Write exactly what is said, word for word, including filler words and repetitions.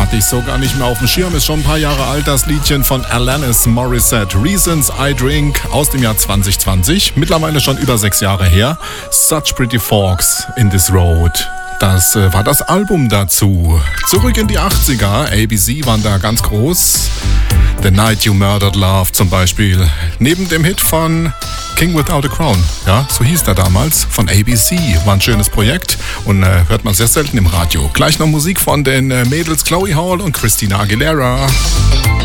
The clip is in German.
hatte ich so gar nicht mehr auf dem Schirm. Ist schon ein paar Jahre alt, das Liedchen von Alanis Morissette. Reasons I Drink aus dem Jahr zwanzig zwanzig. Mittlerweile schon über sechs Jahre her. Such Pretty Forks in this Road. Das äh, war das Album dazu. Zurück in die achtziger. A B C waren da ganz groß. The Night You Murdered Love zum Beispiel. Neben dem Hit von King Without a Crown. Ja, so hieß der damals. Von A B C. War ein schönes Projekt und äh, hört man sehr selten im Radio. Gleich noch Musik von den äh, Mädels Chloe Hall und Christina Aguilera.